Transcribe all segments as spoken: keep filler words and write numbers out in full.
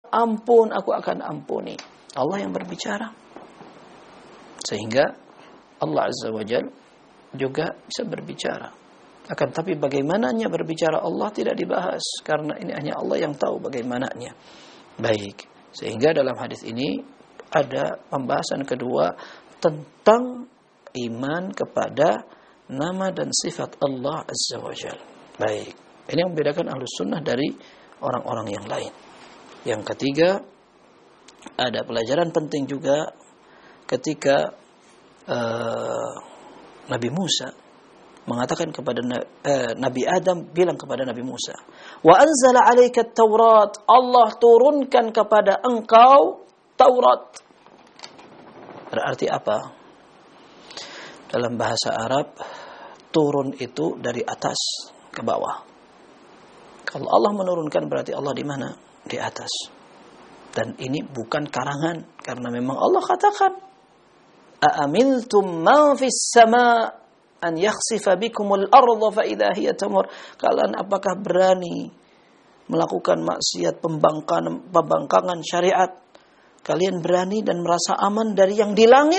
ampun, aku akan ampuni. Allah yang berbicara. Sehingga Allah Azza wa Jalla juga bisa berbicara. Akan tapi bagaimananya berbicara Allah tidak dibahas, karena ini hanya Allah yang tahu bagaimananya. Baik, sehingga dalam hadis ini ada pembahasan kedua tentang iman kepada nama dan sifat Allah Azza wa Jalla. Baik, ini yang membedakan Ahlus Sunnah dari orang-orang yang lain. Yang ketiga, ada pelajaran penting juga ketika uh, Nabi Musa mengatakan kepada uh, Nabi Adam bilang kepada Nabi Musa, "Wa anzala 'alaika at-Taurat." Allah turunkan kepada engkau Taurat. Berarti apa? Dalam bahasa Arab, turun itu dari atas ke bawah. Kalau Allah menurunkan berarti Allah di mana? Di atas. Dan ini bukan karangan, karena memang Allah katakan, "A'amiltum man fis sama' an yakhsifa bikumul arda fa idza hiya tamur." Kalian apakah berani melakukan maksiat pembangkangan pembangkangan syariat? Kalian berani dan merasa aman dari yang di langit?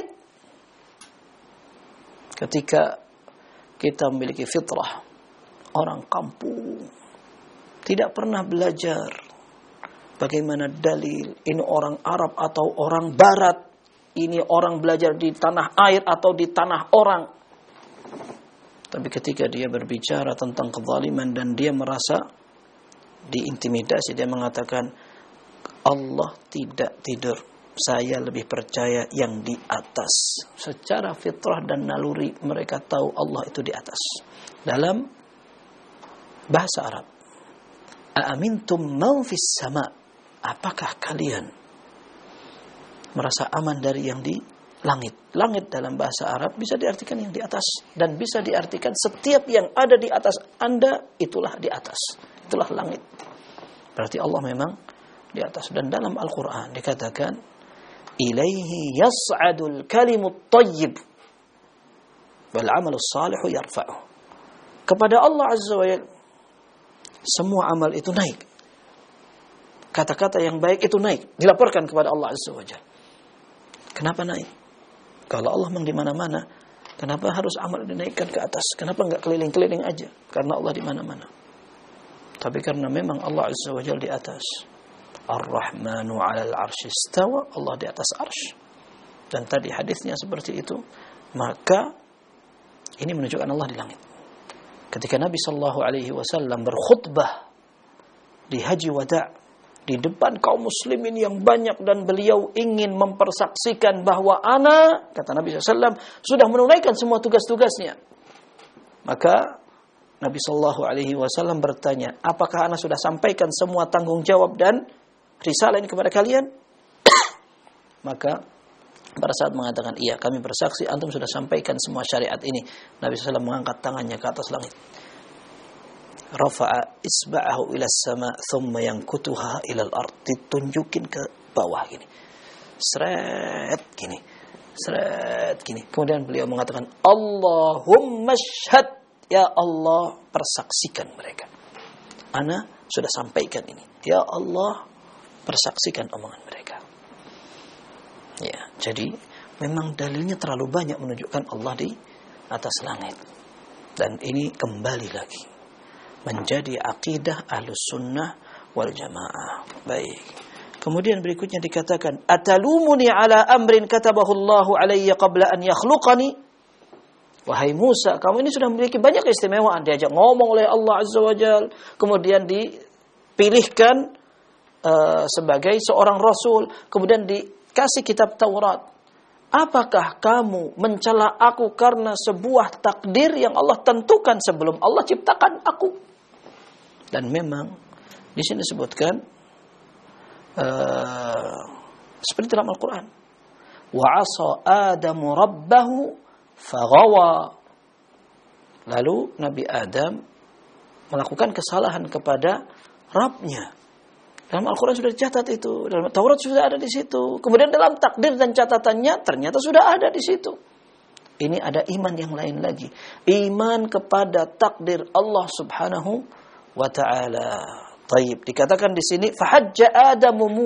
Ketika kita memiliki fitrah orang kampung, tidak pernah belajar bagaimana dalil ini orang Arab atau orang Barat, ini orang belajar di tanah air atau di tanah orang. Tapi ketika dia berbicara tentang kezaliman dan dia merasa diintimidasi, dia mengatakan, Allah tidak tidur, saya lebih percaya yang di atas. Secara fitrah dan naluri mereka tahu Allah itu di atas. Dalam bahasa Arab, "A'amintum man fis sama'." Apakah kalian merasa aman dari yang di langit? Langit dalam bahasa Arab bisa diartikan yang di atas, dan bisa diartikan setiap yang ada di atas Anda itulah di atas. Itulah langit. Berarti Allah memang di atas. Dan dalam Al-Quran dikatakan, "Ilaihi yas'adul kalimut thayyib wal 'amalus salihu yarfa'uh." Kepada Allah Azza wa Jalla semua amal itu naik. Kata-kata yang baik itu naik, dilaporkan kepada Allah Azza wa Jalla. Kenapa naik? Kalau Allah memang di mana-mana, kenapa harus amal dinaikkan ke atas? Kenapa enggak keliling-keliling aja? Karena Allah di mana-mana. Tapi karena memang Allah Azza wa Jalla di atas. Ar-Rahmanu 'alal 'arsy istawa, Allah di atas arsy. Dan tadi hadisnya seperti itu, maka ini menunjukkan Allah di langit. Ketika Nabi sallallahu alaihi wasallam berkhutbah di Haji Wada' di depan kaum muslimin yang banyak, dan beliau ingin mempersaksikan bahwa ana, kata Nabi sallallahu alaihi wasallam, sudah menunaikan semua tugas-tugasnya. Maka Nabi sallallahu alaihi wasallam bertanya, apakah ana sudah sampaikan semua tanggung jawab dan risalah ini kepada kalian? Maka pada saat mengatakan, iya, kami bersaksi antum sudah sampaikan semua syariat ini. Nabi sallallahu alaihi wasallam mengangkat tangannya ke atas langit. Rafa'a isba'ahu ila sama thumma yankutuha ila al-ard, ditunjukin ke bawah gini, seret gini, seret gini. Kemudian beliau mengatakan, Allahumma syhad, ya Allah persaksikan mereka, ana sudah sampaikan ini, ya Allah persaksikan omongan mereka. Ya, jadi memang dalilnya terlalu banyak menunjukkan Allah di atas langit, dan ini kembali lagi menjadi akidah Ahlus Sunnah wal Jamaah. Baik. Kemudian berikutnya dikatakan, atalumuni ala amrin katabahu Allahu alayya qabla an yakhluqani. Wahai Musa, kamu ini sudah memiliki banyak keistimewaan, diajak ngomong oleh Allah Azza wa Jalla, kemudian dipilihkan uh, sebagai seorang rasul, kemudian dikasih kitab Taurat. Apakah kamu mencela aku karena sebuah takdir yang Allah tentukan sebelum Allah ciptakan aku? Dan memang di sini disebutkan uh, seperti dalam Al-Quran, wa 'asa Adamu rabbahu faghawa. Lalu Nabi Adam melakukan kesalahan kepada Rabbnya. Dalam Al-Quran sudah dicatat itu, dalam Taurat sudah ada di situ. Kemudian dalam takdir dan catatannya ternyata sudah ada di situ. Ini ada iman yang lain lagi, iman kepada takdir Allah Subhanahu wa ta'ala. Taib, dikatakan di sini, fahajja Adamu